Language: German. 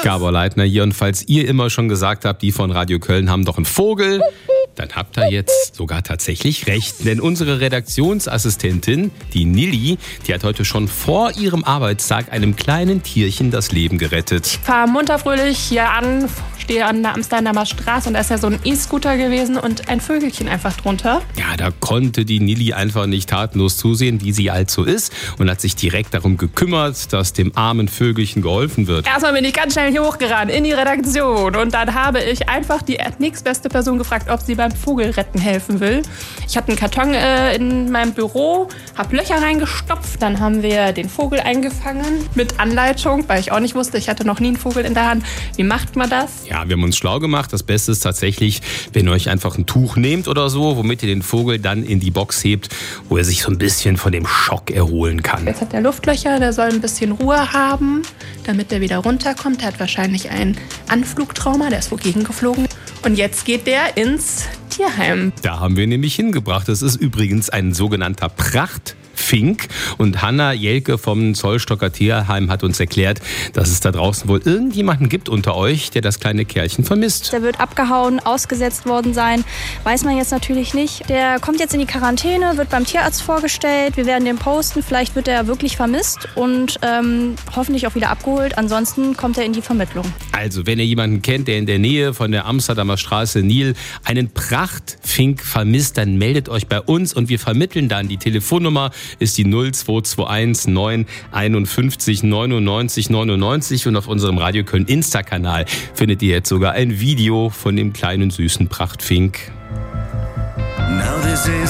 Gabor Leitner hier. Und falls ihr immer schon gesagt habt, die von Radio Köln haben doch einen Vogel, dann habt ihr jetzt sogar tatsächlich recht. Denn unsere Redaktionsassistentin, die Nilly, die hat heute schon vor ihrem Arbeitstag einem kleinen Tierchen das Leben gerettet. Ich fahre munter fröhlich hier an, stehe an der Amsterdamer Straße und da ist ja so ein E-Scooter gewesen und ein Vögelchen einfach drunter. Ja, da konnte die Nilly einfach nicht tatenlos zusehen, wie sie halt so ist, und hat sich direkt darum gekümmert, dass dem armen Vögelchen geholfen wird. Erstmal bin ich ganz schnell hier hochgerannt in die Redaktion und dann habe ich einfach die nächstbeste Person gefragt, ob sie beim Vogelretten helfen will. Ich hatte einen Karton in meinem Büro, habe Löcher reingestopft, dann haben wir den Vogel eingefangen mit Anleitung, weil ich auch nicht wusste, ich hatte noch nie einen Vogel in der Hand. Wie macht man das? Ja, wir haben uns schlau gemacht. Das Beste ist tatsächlich, wenn ihr euch einfach ein Tuch nehmt oder so, womit ihr den Vogel dann in die Box hebt, wo er sich so ein bisschen von dem Schock erholen kann. Jetzt hat er Luftlöcher, der soll ein bisschen Ruhe haben, damit er wieder runterkommt. Er hat wahrscheinlich ein Anflugtrauma, der ist wogegen geflogen. Und jetzt geht der ins Tierheim. Da haben wir nämlich hingebracht. Das ist übrigens ein sogenannter Prachtfink. Und Hanna Jelke vom Zollstocker Tierheim hat uns erklärt, dass es da draußen wohl irgendjemanden gibt unter euch, der das kleine Kerlchen vermisst. Der wird abgehauen, ausgesetzt worden sein. Weiß man jetzt natürlich nicht. Der kommt jetzt in die Quarantäne, wird beim Tierarzt vorgestellt. Wir werden den posten. Vielleicht wird er wirklich vermisst und hoffentlich auch wieder abgeholt. Ansonsten kommt er in die Vermittlung. Also, wenn ihr jemanden kennt, der in der Nähe von der Amsterdamer Straße Nil einen Prachtfink vermisst, dann meldet euch bei uns und wir vermitteln dann. Die Telefonnummer ist die 0221 951 99 99 und auf unserem Radio Köln Insta-Kanal findet ihr jetzt sogar ein Video von dem kleinen süßen Prachtfink.